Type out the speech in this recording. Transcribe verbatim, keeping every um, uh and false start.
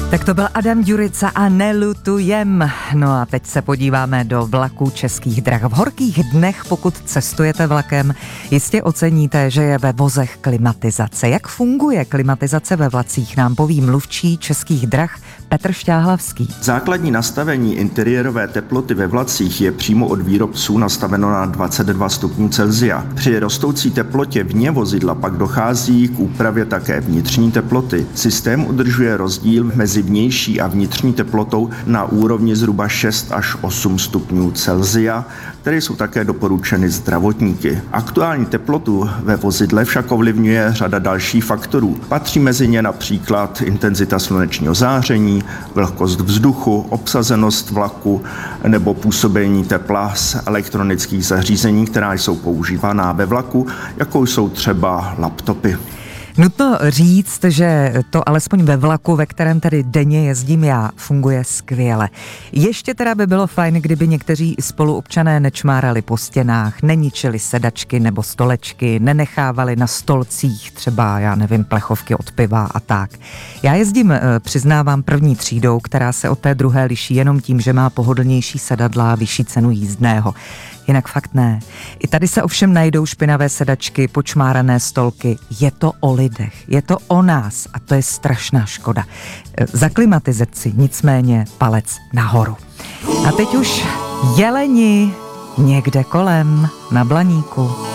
Tak to byl Adam Ďurica a Nelutujem. No a teď se podíváme do vlaků Českých drah. V horkých dnech, pokud cestujete vlakem, jistě oceníte, že je ve vozech klimatizace. Jak funguje klimatizace ve vlacích, nám poví mluvčí Českých drah Petr Šťáhlavský. Základní nastavení interiérové teploty ve vlacích je přímo od výrobců nastaveno na dvacet dva stupňů Celsia. Při rostoucí teplotě vně vozidla pak dochází k úpravě také vnitřní teploty. Systém udržuje rozdíl mezi vnější a vnitřní teplotou na úrovni zhruba šest až osm stupňů Celsia, které jsou také doporučeny zdravotníky. Aktuální teplotu ve vozidle však ovlivňuje řada dalších faktorů. Patří mezi ně například intenzita slunečního záření, vlhkost vzduchu, obsazenost vlaku nebo působení tepla z elektronických zařízení, která jsou používaná ve vlaku, jako jsou třeba laptopy. Nutno říct, že to alespoň ve vlaku, ve kterém tedy denně jezdím já, funguje skvěle. Ještě teda by bylo fajn, kdyby někteří spoluobčané nečmárali po stěnách, neničili sedačky nebo stolečky, nenechávali na stolcích třeba, já nevím, plechovky od piva a tak. Já jezdím, přiznávám, první třídou, která se od té druhé liší jenom tím, že má pohodlnější sedadla a vyšší cenu jízdného. Jinak fakt ne. I tady se ovšem najdou špinavé sedačky, počmárané stolky. Je to o lidech, je to o nás a to je strašná škoda. Za klimatizaci nicméně palec nahoru. A teď už jeleni někde kolem na Blaníku.